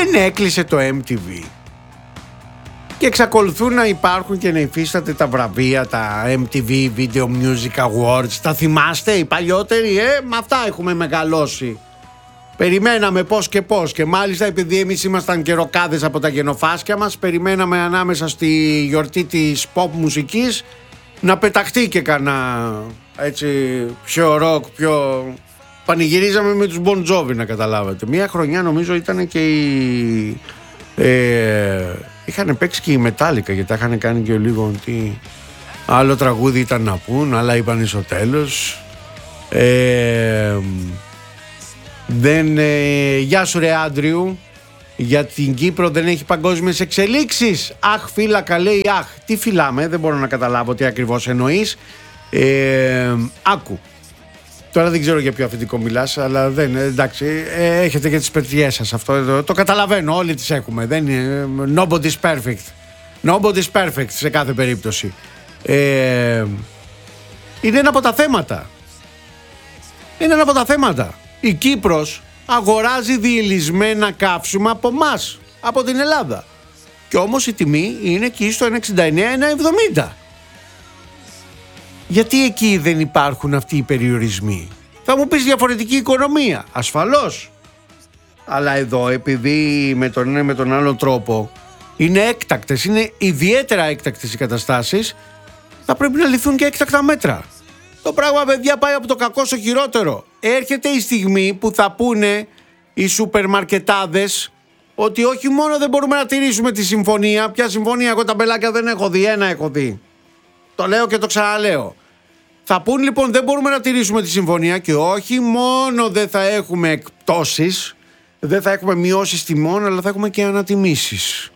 δεν έκλεισε το MTV και εξακολουθούν να υπάρχουν και να υφίσταται τα βραβεία, τα MTV Video Music Awards. Τα θυμάστε οι παλιότεροι, με αυτά έχουμε μεγαλώσει. Περιμέναμε πώς και πώς, και μάλιστα επειδή εμείς ήμασταν και ροκάδες από τα γενοφάσκια μας, περιμέναμε ανάμεσα στη γιορτή της pop μουσικής να πεταχτεί και κανένα έτσι πιο ροκ, πιο... Πανηγυρίζαμε με τους Bon Jovi, να καταλάβετε. Μία χρονιά νομίζω ήταν και η... είχαν παίξει και οι Metallica, γιατί τα είχαν κάνει και λίγο ότι άλλο τραγούδι ήταν να πούν, αλλά είπαν στο τέλος. Γεια σου ρε Άντριου. Για την Κύπρο δεν έχει παγκόσμιες εξελίξεις. Αχ φύλακα, λέει. Αχ, τι φυλάμε, δεν μπορώ να καταλάβω τι ακριβώς εννοείς. Άκου. Τώρα δεν ξέρω για ποιο αφεντικό μιλάς, αλλά δεν, εντάξει, έχετε και τις πετριές σας αυτό, το καταλαβαίνω, όλοι τις έχουμε, δεν είναι, nobody's perfect. Nobody's perfect σε κάθε περίπτωση. Είναι ένα από τα θέματα. Είναι ένα από τα θέματα. Η Κύπρος αγοράζει διελισμένα καύσιμα από μας, από την Ελλάδα. Και όμως η τιμή είναι εκεί στο 1,69-1,70. Γιατί εκεί δεν υπάρχουν αυτοί οι περιορισμοί? Θα μου πεις διαφορετική οικονομία. Ασφαλώς. Αλλά εδώ, επειδή με τον ένα με τον άλλο τρόπο είναι έκτακτες, είναι ιδιαίτερα έκτακτες οι καταστάσεις, θα πρέπει να ληφθούν και έκτακτα μέτρα. Το πράγμα, παιδιά, πάει από το κακό στο χειρότερο. Έρχεται η στιγμή που θα πούνε οι σούπερ μαρκετάδες ότι όχι μόνο δεν μπορούμε να τηρήσουμε τη συμφωνία. Ποια συμφωνία? Εγώ τα μπελάκια δεν έχω δει, ένα έχω δει. Το λέω και το ξαναλέω. Θα πούν λοιπόν δεν μπορούμε να τηρήσουμε τη συμφωνία, και όχι μόνο δεν θα έχουμε εκπτώσεις, δεν θα έχουμε μειώσεις τιμών, αλλά θα έχουμε και ανατιμήσεις.